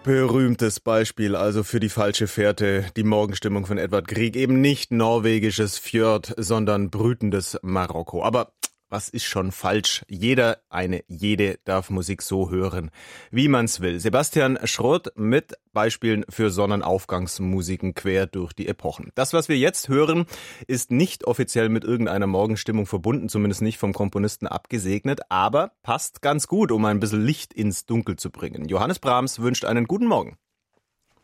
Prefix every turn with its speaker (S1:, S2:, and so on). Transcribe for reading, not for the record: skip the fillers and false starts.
S1: Berühmtes Beispiel also für die falsche Fährte, die Morgenstimmung von Edvard Grieg. Eben nicht norwegisches Fjord, sondern brütendes Marokko. Aber was ist schon falsch? Jede darf Musik so hören, wie man's will. Sebastian Schrott mit Beispielen für Sonnenaufgangsmusiken quer durch die Epochen. Das, was wir jetzt hören, ist nicht offiziell mit irgendeiner Morgenstimmung verbunden, zumindest nicht vom Komponisten abgesegnet, aber passt ganz gut, um ein bisschen Licht ins Dunkel zu bringen. Johannes Brahms wünscht einen guten Morgen.